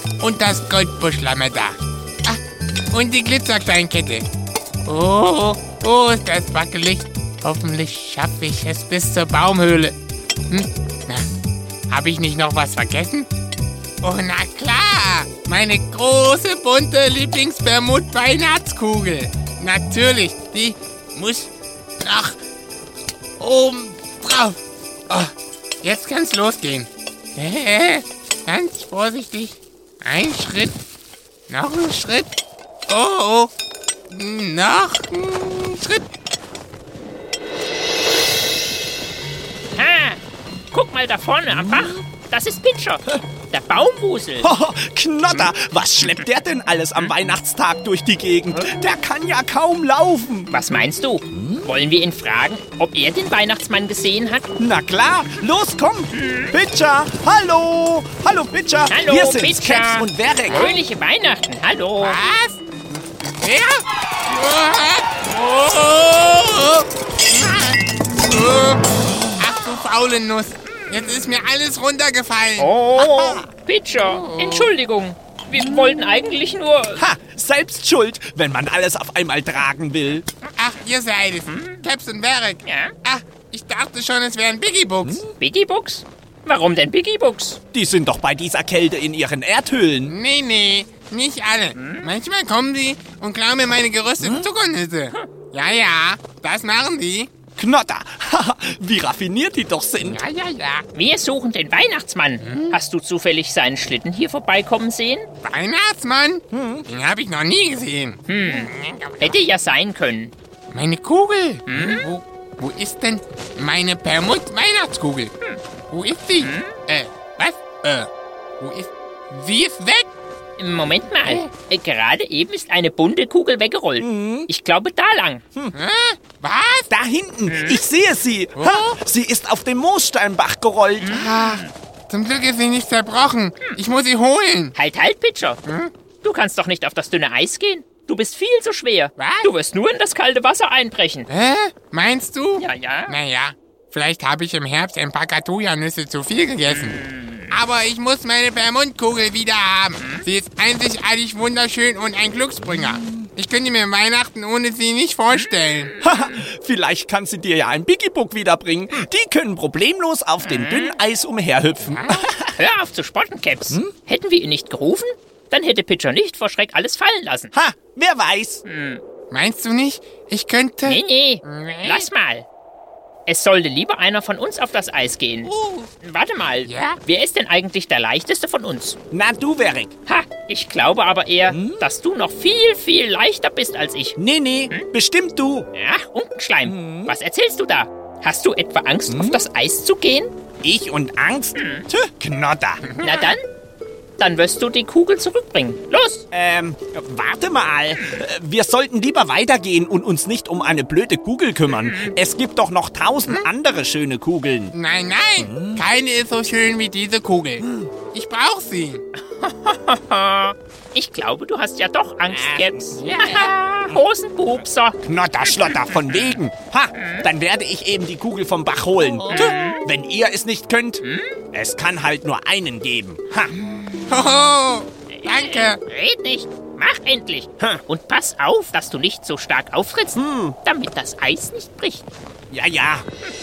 Und das Goldbuschlammer-Da. Und die Glitzerkleinkette. Oh, ist das wackelig. Hoffentlich schaffe ich es bis zur Baumhöhle. Habe ich nicht noch was vergessen? Oh, na klar. Meine große, bunte Lieblings-Permut-Weihnachtskugel. Natürlich, die muss noch oben drauf. Oh, jetzt kann's losgehen. Ganz vorsichtig. Ein Schritt. Noch ein Schritt. Oh. Noch ein Schritt. Ha! Guck mal da vorne am Bach. Das ist Pitcher, der Baumwusel. Knotter, was schleppt der denn alles am Weihnachtstag durch die Gegend? Der kann ja kaum laufen. Was meinst du? Wollen wir ihn fragen, ob er den Weihnachtsmann gesehen hat? Na klar, los, komm. Pitcher, hallo. Hallo, Pitcher. Hallo, Wir sind's, Pitcher. Caps und Verek. Fröhliche Weihnachten, hallo. Was? Wer? Ach du faule Nuss. Jetzt ist mir alles runtergefallen. Oh, Pitcher, Entschuldigung. Wir wollten eigentlich nur... Ha, selbst schuld, wenn man alles auf einmal tragen will. Ach, ihr seid es. Caps und Verek. Ja? Ach, ich dachte schon, es wären Biggie-Books. Biggie-Books? Warum denn Biggie-Books? Die sind doch bei dieser Kälte in ihren Erdhöhlen. Nee, nicht alle. Manchmal kommen sie und klauen mir meine gerösteten Zuckernüsse. Ja, das machen die. Knotter, wie raffiniert die doch sind. Ja. Wir suchen den Weihnachtsmann. Hast du zufällig seinen Schlitten hier vorbeikommen sehen? Weihnachtsmann? Den habe ich noch nie gesehen. Hätte ja sein können. Meine Kugel. Wo ist denn meine Permut-Weihnachtskugel? Wo ist sie? Was? Wo ist... Sie ist weg? Moment mal. Gerade eben ist eine bunte Kugel weggerollt. Ich glaube, da lang. Was? Da hinten, ich sehe sie. Ha, sie ist auf dem Moossteinbach gerollt. Zum Glück ist sie nicht zerbrochen. Ich muss sie holen. Halt, Pitcher. Du kannst doch nicht auf das dünne Eis gehen. Du bist viel zu schwer. Was? Du wirst nur in das kalte Wasser einbrechen. Meinst du? Ja. Naja, vielleicht habe ich im Herbst ein paar Katuja-Nüsse zu viel gegessen. Aber ich muss meine Permutkugel wieder haben. Sie ist einzigartig wunderschön und ein Glücksbringer. Ich könnte mir Weihnachten ohne sie nicht vorstellen. Vielleicht kann sie dir ja ein Biggie-Book wiederbringen. Die können problemlos auf dem dünnen Eis umherhüpfen. Hör auf zu spotten, Caps. Hätten wir ihn nicht gerufen, dann hätte Pitcher nicht vor Schreck alles fallen lassen. Ha, wer weiß. Meinst du nicht, ich könnte... Nee. Lass mal. Es sollte lieber einer von uns auf das Eis gehen. Warte mal. Ja? Wer ist denn eigentlich der leichteste von uns? Na du, Verek. Ha, ich glaube aber eher, dass du noch viel, viel leichter bist als ich. Nee, bestimmt du. Ja, Unkenschleim. Was erzählst du da? Hast du etwa Angst, auf das Eis zu gehen? Ich und Angst? Tö, Knotter. Na dann wirst du die Kugel zurückbringen. Los! Warte mal. Wir sollten lieber weitergehen und uns nicht um eine blöde Kugel kümmern. Es gibt doch noch 1000 andere schöne Kugeln. Nein, keine ist so schön wie diese Kugel. Ich brauche sie. Ich glaube, du hast ja doch Angst, Caps. Ja, Hosenpupser. Knotter, Schlotter, von wegen. Ha, dann werde ich eben die Kugel vom Bach holen. Tö, wenn ihr es nicht könnt, es kann halt nur einen geben. Ha. Hoho, danke. Red nicht. Mach endlich. Und pass auf, dass du nicht so stark auffrittst, damit das Eis nicht bricht. Ja.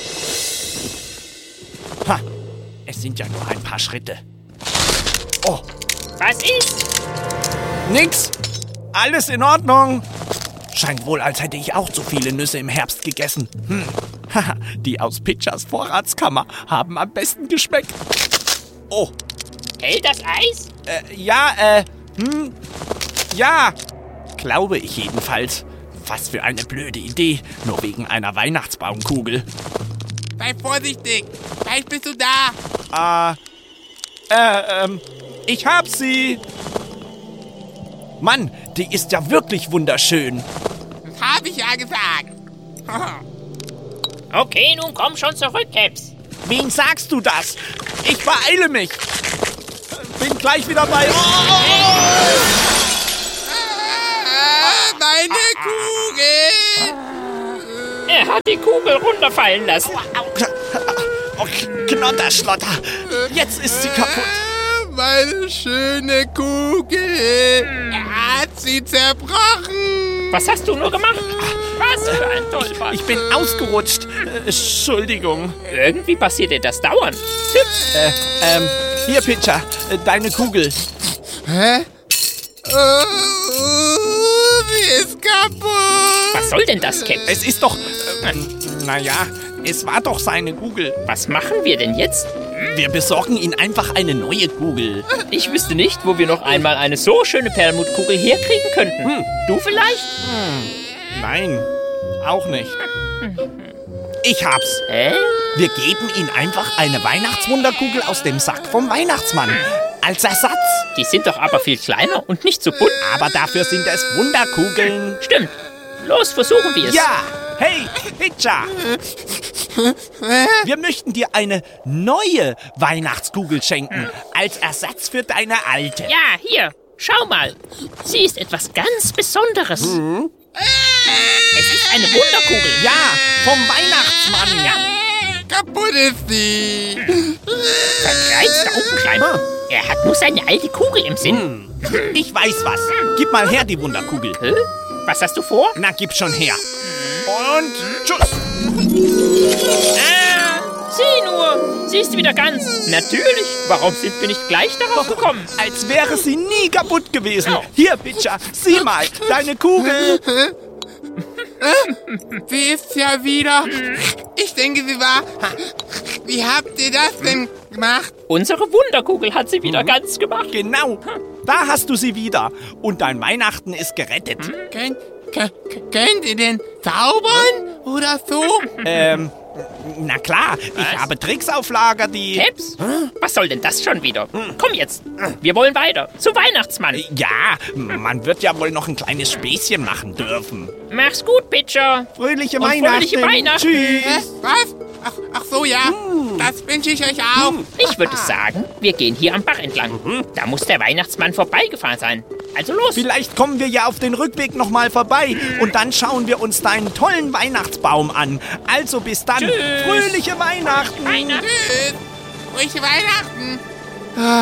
Ha, es sind ja nur ein paar Schritte. Oh, Was ist? nix. Alles in Ordnung. Scheint wohl, als hätte ich auch zu viele Nüsse im Herbst gegessen. Haha, die aus Pitchers Vorratskammer haben am besten geschmeckt. Oh, Hält das Eis? ja, glaube ich jedenfalls. Was für eine blöde Idee, nur wegen einer Weihnachtsbaumkugel. Sei vorsichtig. Gleich bist du da. Ich hab sie. Mann, die ist ja wirklich wunderschön. Das habe ich ja gesagt. Okay, nun komm schon zurück, Caps. Wen sagst du das? Ich beeile mich. Bin gleich wieder bei... Meine Kugel. Er hat die Kugel runterfallen lassen. Oh, Knotterschlotter. Jetzt ist sie kaputt. meine schöne Kugel. Er hat sie zerbrochen. Was hast du nur gemacht? Was für ein Tollpatsch. Ich bin ausgerutscht. Entschuldigung. Irgendwie passiert dir das dauernd. Hier, Pitcher, deine Kugel. Hä? Sie ist kaputt. Was soll denn das, Cap? Es ist doch... naja, es war doch seine Kugel. Was machen wir denn jetzt? Wir besorgen ihm einfach eine neue Kugel. Ich wüsste nicht, wo wir noch einmal eine so schöne Perlmuttkugel herkriegen könnten. Du vielleicht? Nein, auch nicht. Ich hab's. Hä? Wir geben ihm einfach eine Weihnachtswunderkugel aus dem Sack vom Weihnachtsmann. Als Ersatz. Die sind doch aber viel kleiner und nicht so bunt. Aber dafür sind es Wunderkugeln. Stimmt. Los, versuchen wir es. Ja, hey, Pitcher. Wir möchten dir eine neue Weihnachtskugel schenken. Als Ersatz für deine alte. Ja, hier. Schau mal. Sie ist etwas ganz Besonderes. Es ist eine Wunderkugel. Ja, vom Weihnachtsmann. Ja. Kaputt ist sie. Verkreizter Unkenschleim. Er hat nur seine alte Kugel im Sinn. Ich weiß was. Gib mal her die Wunderkugel. Hä? Was hast du vor? Na, gib schon her. Und tschüss. Sieh nur. Sie ist wieder ganz. Natürlich. Warum sind wir nicht gleich darauf gekommen? Als wäre sie nie kaputt gewesen. Hier, Pitcher, sieh mal, deine Kugel. Sie ist ja wieder. Ich denke, sie war. Wie habt ihr das denn gemacht? Unsere Wunderkugel hat sie wieder ganz gemacht. Genau, da hast du sie wieder. Und dein Weihnachten ist gerettet. Könnt ihr denn zaubern oder so? Na klar, ich habe Tricks auf Lager, die... Caps? Was soll denn das schon wieder? Komm jetzt. Wir wollen weiter. Zu Weihnachtsmann. Ja, man wird ja wohl noch ein kleines Späßchen machen dürfen. Mach's gut, Pitcher. Fröhliche Und Weihnachten. fröhliche Weihnachten. Tschüss. Was? Ach so, ja. Das wünsche ich euch auch. Ich würde sagen, wir gehen hier am Bach entlang. Da muss der Weihnachtsmann vorbeigefahren sein. Also los. Vielleicht kommen wir ja auf den Rückweg nochmal vorbei und dann schauen wir uns deinen tollen Weihnachtsbaum an. Also bis dann. Tschüss. Fröhliche Weihnachten. Weihnachten. Tschüss. Fröhliche Weihnachten.